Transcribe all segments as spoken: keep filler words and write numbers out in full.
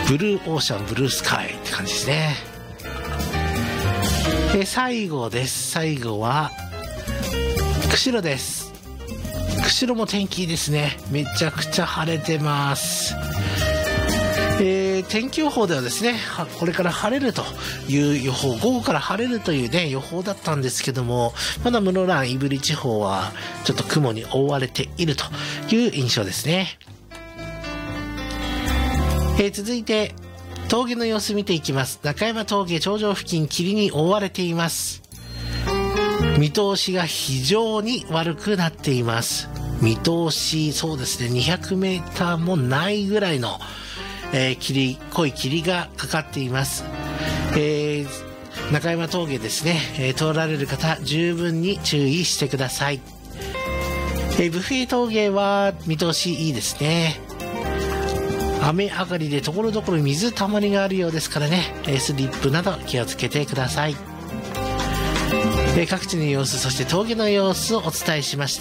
ブルーオーシャンブルースカイって感じですね。え最後です。最後は釧路です。釧路も天気いいですね。めちゃくちゃ晴れてます。えー、天気予報ではですね、これから晴れるという予報、午後から晴れるというね予報だったんですけども、まだ室蘭胆振地方はちょっと雲に覆われているという印象ですね。えー、続いて峠の様子見ていきます。中山峠頂上付近、霧に覆われています。見通しが非常に悪くなっています。見通し、そうですね、にひゃくメーターもないぐらいの、えー、霧、濃い霧がかかっています。えー、中山峠ですね、えー、通られる方十分に注意してください。えー、ブフェ峠は見通しいいですね。雨上がりでところどころ水たまりがあるようですからね、スリップなど気をつけてください。各地の様子、そして峠の様子をお伝えしました。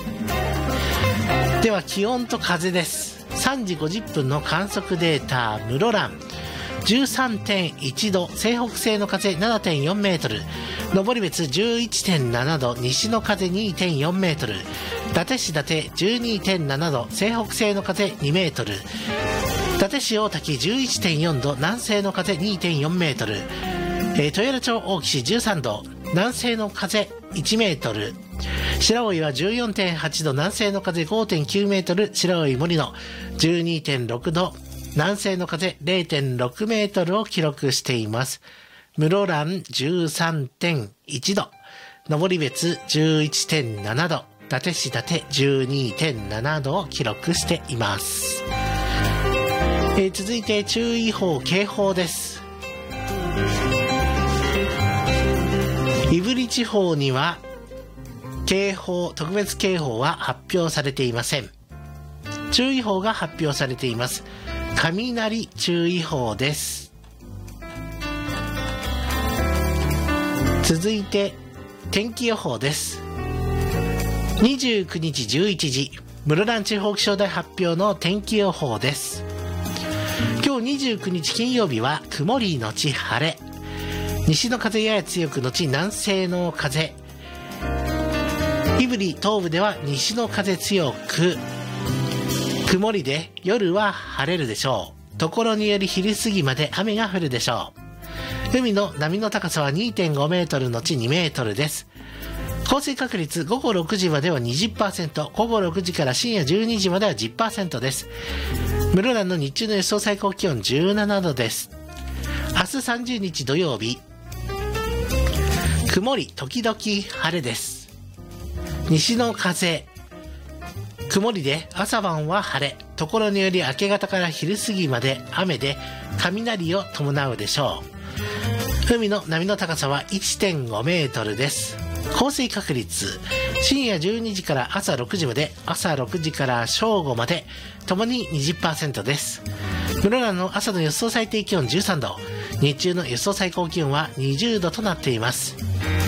では気温と風です。さんじごじゅっぷんの観測データ、室蘭 じゅうさんてんいちど、西北西の風 ななてんよんメートル、登別 じゅういってんななど、西の風 にてんよんメートル、伊達市伊達 じゅうにてんななど、西北西の風にメートル、伊達市大滝 じゅういってんよんど、南西の風 にてんよんメートル、えー、豊浦町大岸じゅうさんど、南西の風いちメートル、白老は じゅうよんてんはちど、南西の風 ごてんきゅうメートル、白老森野 じゅうにてんろくど、南西の風 れいてんろくメートルを記録しています。室蘭 じゅうさんてんいちど、登別 じゅういってんななど、伊達市伊達 じゅうにてんななどを記録しています。えー、続いて注意報警報です。胆振地方には警報、特別警報は発表されていません。注意報が発表されています。雷注意報です。続いて天気予報です。にじゅうくにちじゅういちじ、室蘭地方気象台発表の天気予報です。今日にじゅうくにち金曜日は曇りのち晴れ、西の風やや強くのち南西の風、胆振東部では西の風強く、曇りで夜は晴れるでしょう。ところにより昼過ぎまで雨が降るでしょう。海の波の高さは にてんごメートルのちにメートルです。降水確率午後ろくじまでは にじゅっパーセント、午後ろくじから深夜じゅうにじまでは じゅっパーセント です。室蘭の日中の予想最高気温じゅうななどです。明日さんじゅうにち土曜日、曇り時々晴れです。西の風、曇りで朝晩は晴れ、ところにより明け方から昼過ぎまで雨で雷を伴うでしょう。海の波の高さは いってんごメートルです。降水確率深夜じゅうにじから朝ろくじまで、朝ろくじから正午までともに にじゅっパーセント です。室蘭の朝の予想最低気温じゅうさんど、日中の予想最高気温はにじゅうどとなっています。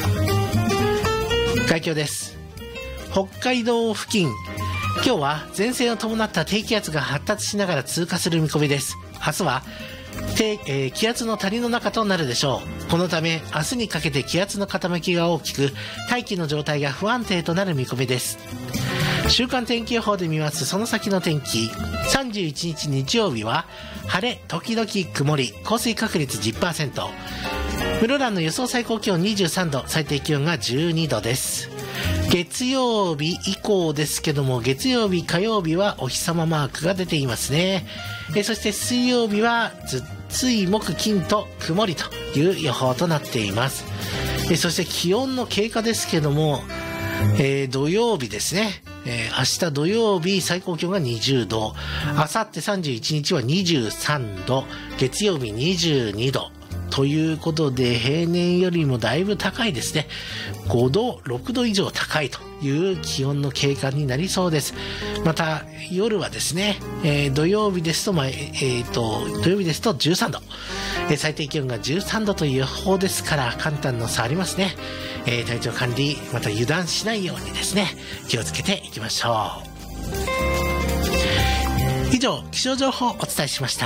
概況です。北海道付近、今日は前線を伴った低気圧が発達しながら通過する見込みです。明日は低、えー、気圧の谷の中となるでしょう。このため明日にかけて気圧の傾きが大きく、大気の状態が不安定となる見込みです。週間天気予報で見ます。その先の天気、さんじゅういちにち日曜日は晴れ時々曇り、降水確率 じゅっパーセント、室蘭の予想最高気温にじゅうさんど、最低気温がじゅうにどです。月曜日以降ですけども、月曜日火曜日はお日様マークが出ていますね。えそして水曜日はず水木金と曇りという予報となっています。えそして気温の経過ですけども、えー、土曜日ですね、えー、明日土曜日最高気温がにじゅうど、明後日さんじゅういちにちはにじゅうさんど、月曜日にじゅうにどということで、平年よりもだいぶ高いですね。ごど、ろくど以上高いという気温の経過になりそうです。また夜はですね、えー、土曜日ですと、まあえー、と土曜日ですとじゅうさんど、えー、最低気温がじゅうさんどという予報ですから、簡単の差ありますね。えー、体調管理、また油断しないようにですね、気をつけていきましょう。以上、気象情報をお伝えしました。